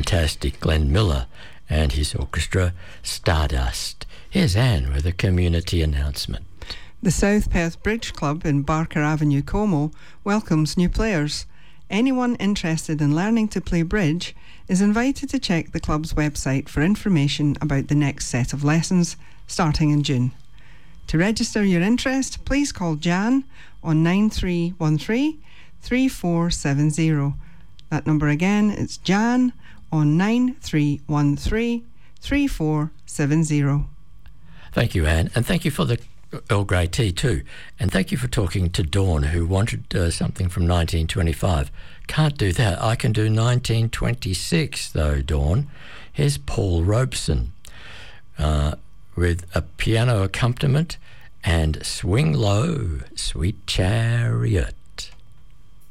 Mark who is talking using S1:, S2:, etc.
S1: fantastic Glenn Miller and his orchestra, Stardust. Here's Anne with a community announcement.
S2: The South Perth Bridge Club in Barker Avenue, Como, welcomes new players. Anyone interested in learning to play bridge is invited to check the club's website for information about the next set of lessons starting in June. To register your interest, please call Jan on 9313 3470. That number again, it's Jan on 9313 3470.
S1: Thank you, Anne, and thank you for the Earl Grey tea too, and thank you for talking to Dawn, who wanted something from 1925. Can't do that. I can do 1926 though, Dawn. Here's Paul Robeson with a piano accompaniment and Swing Low, Sweet Chariot.